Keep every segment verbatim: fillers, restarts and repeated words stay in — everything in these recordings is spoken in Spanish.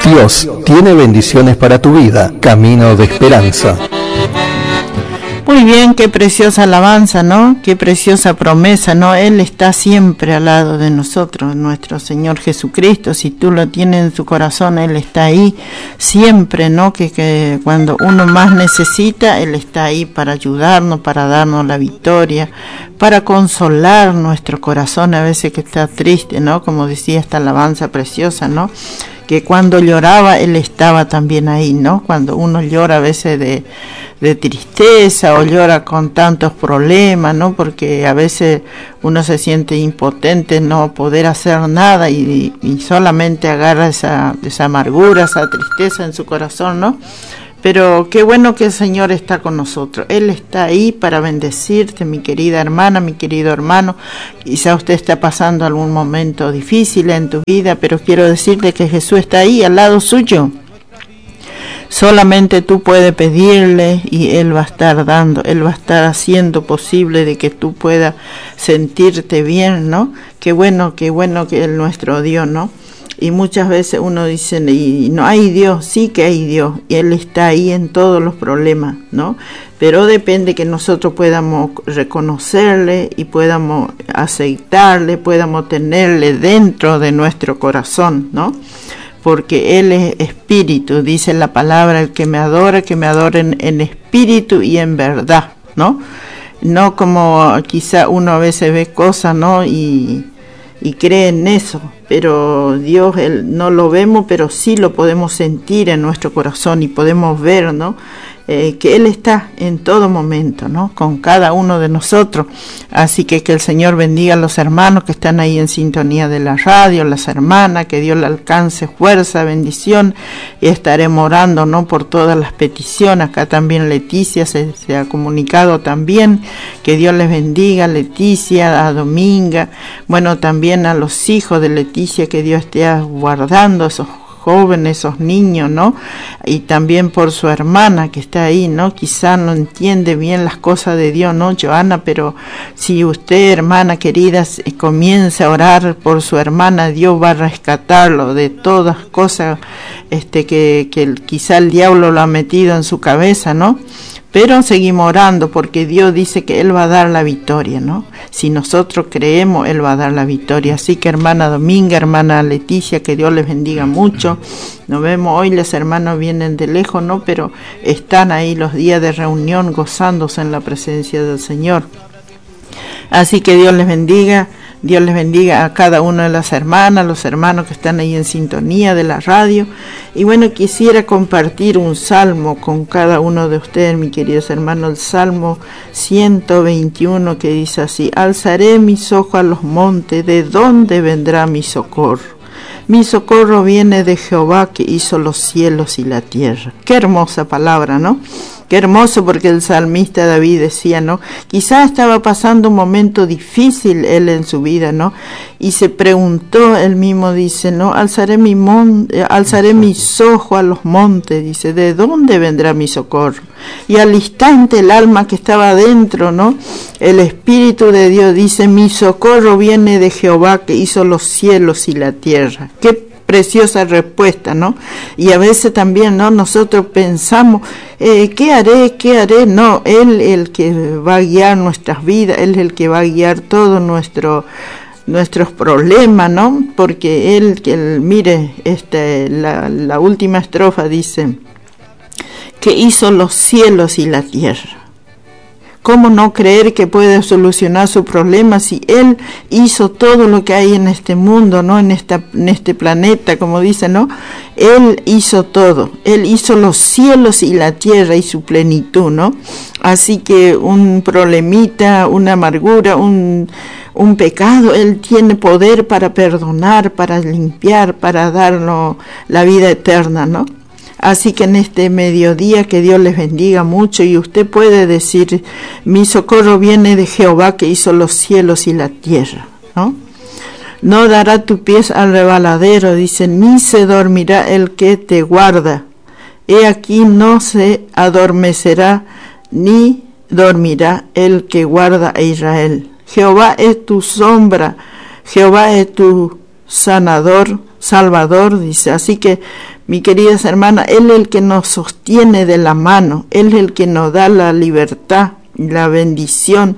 Dios tiene bendiciones para tu vida. Camino de esperanza. Muy bien, qué preciosa alabanza, ¿no? Qué preciosa promesa, ¿no? Él está siempre al lado de nosotros, nuestro Señor Jesucristo. Si tú lo tienes en tu corazón, Él está ahí siempre, ¿no? Que, que cuando uno más necesita, Él está ahí para ayudarnos, para darnos la victoria, para consolar nuestro corazón a veces que está triste, ¿no? Como decía esta alabanza preciosa, ¿no? Que cuando lloraba Él estaba también ahí, ¿no? Cuando uno llora a veces de, de tristeza o llora con tantos problemas, ¿no? Porque a veces uno se siente impotente, no poder hacer nada y, y solamente agarra esa, esa amargura, esa tristeza en su corazón, ¿no? Pero qué bueno que el Señor está con nosotros. Él está ahí para bendecirte, mi querida hermana, mi querido hermano. Quizá usted está pasando algún momento difícil en tu vida, pero quiero decirle que Jesús está ahí al lado suyo. Solamente tú puedes pedirle y Él va a estar dando, Él va a estar haciendo posible de que tú puedas sentirte bien, ¿no? Qué bueno, qué bueno que es nuestro Dios, ¿no? Y muchas veces uno dice, y no hay Dios, sí que hay Dios, y Él está ahí en todos los problemas, ¿no? Pero depende que nosotros podamos reconocerle y podamos aceptarle, podamos tenerle dentro de nuestro corazón, ¿no? Porque Él es espíritu, dice la palabra, el que me adora, que me adore en, en espíritu y en verdad, ¿no? No como quizá uno a veces ve cosas, ¿no? Y... y cree en eso, pero Dios él, no lo vemos, pero sí lo podemos sentir en nuestro corazón y podemos ver, ¿no? Eh, que Él está en todo momento, ¿no? Con cada uno de nosotros. Así que que el Señor bendiga a los hermanos que están ahí en sintonía de la radio, las hermanas, que Dios le alcance fuerza, bendición, y estaremos orando, ¿no? Por todas las peticiones. Acá también Leticia se, se ha comunicado también, que Dios les bendiga, Leticia, a Dominga, bueno, también a los hijos de Leticia, que Dios esté guardando esos jóvenes, esos niños, ¿no? Y también por su hermana que está ahí, ¿no? Quizá no entiende bien las cosas de Dios, ¿no, Joana? Pero si usted, hermana querida, comienza a orar por su hermana, Dios va a rescatarlo de todas cosas este, que, que quizá el diablo lo ha metido en su cabeza, ¿no? Pero seguimos orando porque Dios dice que Él va a dar la victoria, ¿no? Si nosotros creemos, Él va a dar la victoria. Así que hermana Dominga, hermana Leticia, que Dios les bendiga mucho. Nos vemos hoy, los hermanos vienen de lejos, ¿no? Pero están ahí los días de reunión gozándose en la presencia del Señor. Así que Dios les bendiga. Dios les bendiga a cada una de las hermanas, los hermanos que están ahí en sintonía de la radio. Y bueno, quisiera compartir un salmo con cada uno de ustedes, mis queridos hermanos, el Salmo ciento veintiuno, que dice así: alzaré mis ojos a los montes, ¿de dónde vendrá mi socorro? Mi socorro viene de Jehová, que hizo los cielos y la tierra. Qué hermosa palabra, ¿no? Qué hermoso, porque el salmista David decía, ¿no? Quizás estaba pasando un momento difícil él en su vida, ¿no? Y se preguntó, él mismo dice, ¿no? Alzaré mi mon, alzaré mis ojos a los montes, dice, ¿de dónde vendrá mi socorro? Y al instante el alma que estaba adentro, ¿no? El Espíritu de Dios dice, mi socorro viene de Jehová, que hizo los cielos y la tierra. Qué preciosa respuesta, ¿no? Y a veces también, ¿no? Nosotros pensamos, eh, ¿qué haré? ¿Qué haré? No, Él el que va a guiar nuestras vidas, Él es el que va a guiar todos nuestro, nuestros problemas, ¿no? Porque Él, que él, mire, este, la, la última estrofa dice, que hizo los cielos y la tierra. ¿Cómo no creer que puede solucionar su problema si Él hizo todo lo que hay en este mundo, ¿no? En esta, en este planeta, como dice, ¿no? Él hizo todo. Él hizo los cielos y la tierra y su plenitud, ¿no? Así que un problemita, una amargura, un, un pecado, Él tiene poder para perdonar, para limpiar, para darnos la vida eterna, ¿no? Así que en este mediodía que Dios les bendiga mucho, y usted puede decir, mi socorro viene de Jehová, que hizo los cielos y la tierra, ¿no? No dará tu pies al rebaladero, dice, ni se dormirá el que te guarda. He aquí no se adormecerá, ni dormirá el que guarda a Israel. Jehová es tu sombra, Jehová es tu sanador, Salvador, dice. Así que, mi queridas hermanas, Él es el que nos sostiene de la mano, Él es el que nos da la libertad, la bendición.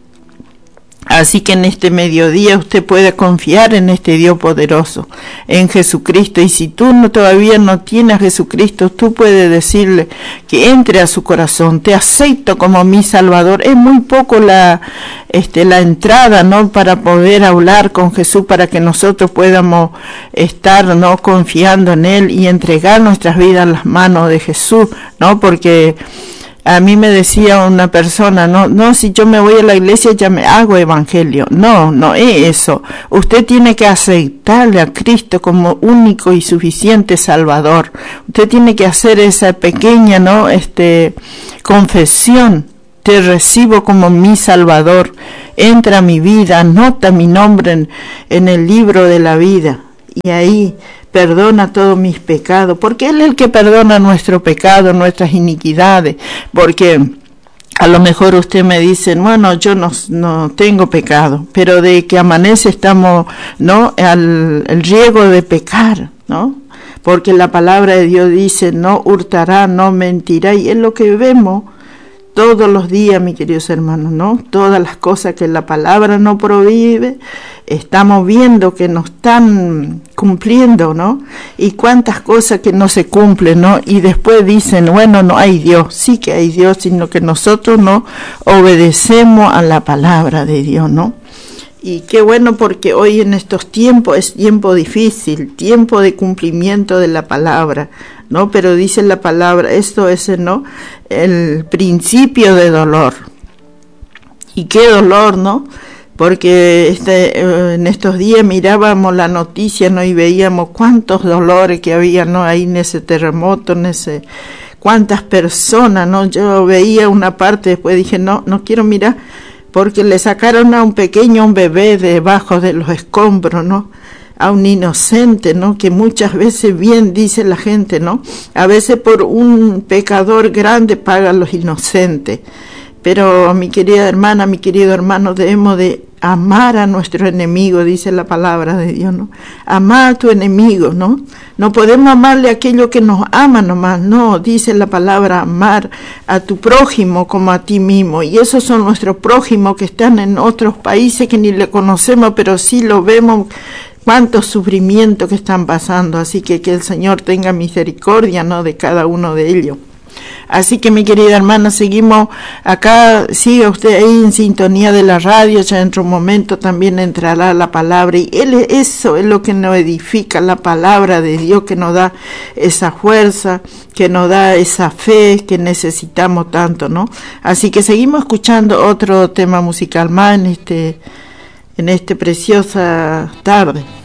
Así que en este mediodía usted puede confiar en este Dios poderoso, en Jesucristo. Y si tú no, todavía no tienes a Jesucristo, tú puedes decirle que entre a su corazón. Te acepto como mi Salvador. Es muy poco la, este, la entrada, ¿no?, para poder hablar con Jesús, para que nosotros podamos estar, ¿no?, confiando en Él y entregar nuestras vidas en las manos de Jesús, ¿no? Porque a mí me decía una persona, no, no, si yo me voy a la iglesia ya me hago evangelio. No, no es eso. Usted tiene que aceptarle a Cristo como único y suficiente Salvador. Usted tiene que hacer esa pequeña, ¿no?, este, confesión. Te recibo como mi Salvador. Entra a mi vida, anota mi nombre en, en el libro de la vida. Y ahí perdona todos mis pecados, porque Él es el que perdona nuestro pecado, nuestras iniquidades, porque a lo mejor usted me dice, bueno, yo no, no tengo pecado, pero de que amanece estamos, ¿no?, al el riesgo de pecar, ¿no? Porque la palabra de Dios dice, no hurtará, no mentirá, y es lo que vemos todos los días, mis queridos hermanos, ¿no? Todas las cosas que la palabra no prohíbe, estamos viendo que nos están cumpliendo, ¿no? Y cuántas cosas que no se cumplen, ¿no? Y después dicen, bueno, no hay Dios. Sí que hay Dios, sino que nosotros no obedecemos a la palabra de Dios, ¿no? Y qué bueno, porque hoy en estos tiempos es tiempo difícil, tiempo de cumplimiento de la palabra, ¿no? Pero dice la palabra, esto es, ¿no?, el principio de dolor. Y qué dolor, ¿no? Porque este, en estos días mirábamos la noticia, ¿no?, y veíamos cuántos dolores que había, ¿no?, ahí en ese terremoto, en ese, cuántas personas, ¿no? Yo veía una parte, después dije, no, no quiero mirar, porque le sacaron a un pequeño, un bebé debajo de los escombros, ¿no?, a un inocente, ¿no?, que muchas veces, bien dice la gente, ¿no?, a veces por un pecador grande pagan los inocentes. Pero mi querida hermana, mi querido hermano, debemos de amar a nuestro enemigo, dice la palabra de Dios, ¿no? Amar a tu enemigo, ¿no? No podemos amarle a aquello que nos ama nomás, no, dice la palabra, amar a tu prójimo como a ti mismo. Y esos son nuestros prójimos que están en otros países que ni le conocemos, pero sí lo vemos, cuántos sufrimientos que están pasando. Así que que el Señor tenga misericordia, ¿no?, de cada uno de ellos. Así que, mi querida hermana, seguimos acá, siga usted ahí en sintonía de la radio, ya dentro de un momento también entrará la palabra, y él, eso es lo que nos edifica, la palabra de Dios, que nos da esa fuerza, que nos da esa fe que necesitamos tanto, ¿no? Así que seguimos escuchando otro tema musical más en este, en esta preciosa tarde.